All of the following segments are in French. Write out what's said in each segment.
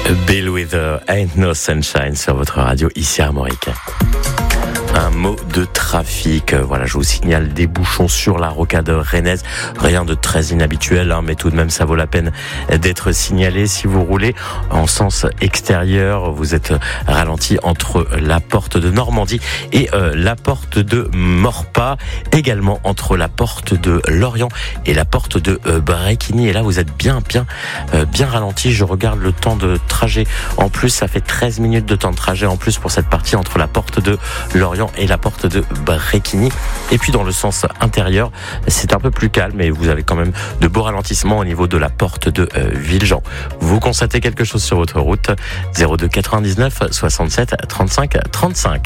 Bill Withers, Ain't No Sunshine sur votre radio ici à Armorique. Un mot de trafic. Voilà, je vous signale des bouchons sur la rocade rennaise. Rien de très inhabituel, mais tout de même, ça vaut la peine d'être signalé. Si vous roulez en sens extérieur, vous êtes ralenti entre la porte de Normandie et la porte de Maurepas. Également entre la porte de Lorient et la porte de Bréquigny. Et là, vous êtes bien ralenti. Je regarde le temps de trajet. En plus, ça fait 13 minutes de temps de trajet en plus pour cette partie entre la porte de Lorient et la porte de Bréquigny. Et puis dans le sens intérieur, c'est un peu plus calme et vous avez quand même de beaux ralentissements au niveau de la porte de Villejean. Vous constatez quelque chose sur votre route, 02 99 67 35 35.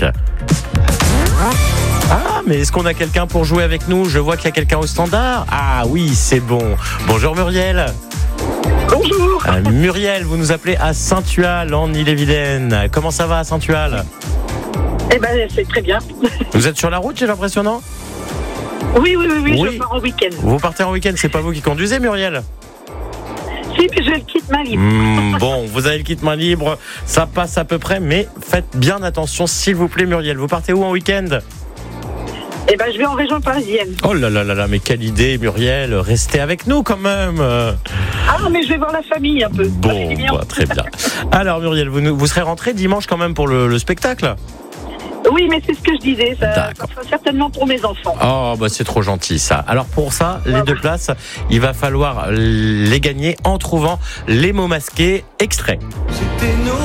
Ah, mais est-ce qu'on a quelqu'un pour jouer avec nous? Je vois qu'il y a quelqu'un au standard. Ah oui, c'est bon. Bonjour Muriel. Bonjour. Muriel, vous nous appelez à Saint-Tual en Ille-et-Vilaine. Comment ça va à Saint-Tual? Eh ben, c'est très bien. Vous êtes sur la route, j'ai l'impression, non? Oui, je pars en week-end. Vous partez en week-end, c'est pas vous qui conduisez, Muriel? Si, mais j'ai le kit main libre. Bon, vous avez le kit main libre, ça passe à peu près, mais faites bien attention, s'il vous plaît, Muriel. Vous partez où en week-end? Eh ben, je vais en région parisienne. Oh là là là là, mais quelle idée, Muriel. Restez avec nous quand même. Ah, mais je vais voir la famille un peu. Bon, très bien. Alors, Muriel, vous serez rentrée dimanche quand même pour le spectacle? Oui, mais c'est ce que je disais, ça sera certainement pour mes enfants. Oh, bah c'est trop gentil ça. Alors pour ça, les deux places, il va falloir les gagner en trouvant les mots masqués extraits.